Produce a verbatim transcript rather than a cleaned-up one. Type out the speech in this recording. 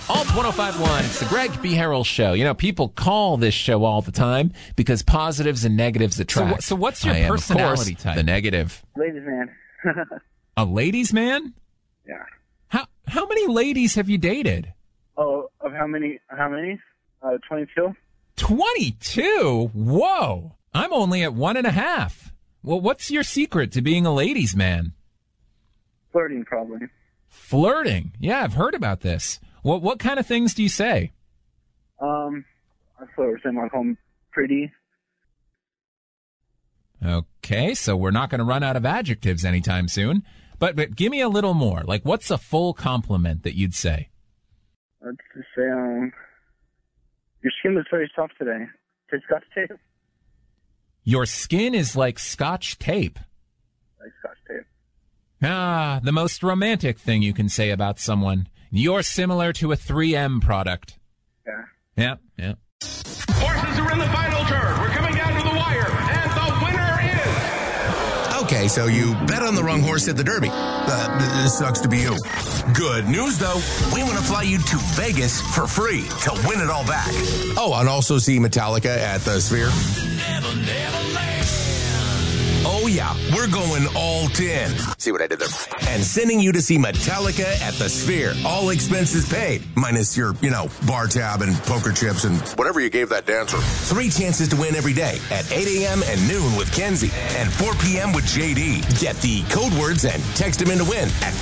Alt ten fifty-one, it's the Greg B. Harrell Show. You know, people call this show all the time because positives and negatives attract. So, so what's your I am, personality of course, type? The negative. Ladies man. A ladies' man? Yeah. How how many ladies have you dated? Oh, of how many? How many? Uh, twenty-two. twenty-two? Whoa! I'm only at one and a half. Well, what's your secret to being a ladies' man? Flirting, probably. Flirting? Yeah, I've heard about this. What what kind of things do you say? Um, I flirt with them like home pretty. Okay, so we're not going to run out of adjectives anytime soon. But but give me a little more. Like, what's a full compliment that you'd say? Let's just say, um, your skin is very soft today. Take Scotch tape. Your skin is like Scotch tape. Like Scotch tape. Ah, the most romantic thing you can say about someone. You're similar to a three M product. Yeah. Yeah, yeah. Horses are in the final turn. We're coming down to the wire, and the winner is... Okay, so you bet on the wrong horse at the Derby. Uh, this sucks to be you. Good news, though. We want to fly you to Vegas for free to win it all back. Oh, and also see Metallica at the Sphere. Never, never land. Oh, yeah, we're going all ten. See what I did there? And sending you to see Metallica at the Sphere. All expenses paid, minus your, you know, bar tab and poker chips and whatever you gave that dancer. Three chances to win every day at eight a.m. and noon with Kenzie and four p.m. with J D. Get the code words and text them in to win at